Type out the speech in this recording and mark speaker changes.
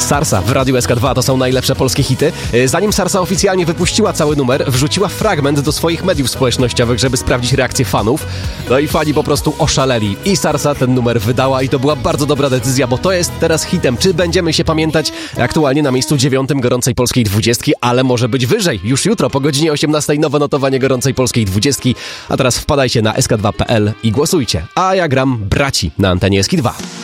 Speaker 1: Sarsa w Radiu SK2, to są najlepsze polskie hity. Zanim Sarsa oficjalnie wypuściła cały numer, wrzuciła fragment do swoich mediów społecznościowych, żeby sprawdzić reakcję fanów. No i fani po prostu oszaleli. I Sarsa ten numer wydała i to była bardzo dobra decyzja, bo to jest teraz hitem. Czy będziemy się pamiętać aktualnie na miejscu 9 gorącej polskiej 20, ale może być wyżej. Już jutro po godzinie 18 nowe notowanie gorącej polskiej 20. A teraz wpadajcie na sk2.pl i głosujcie. A ja gram Braci na antenie SK2.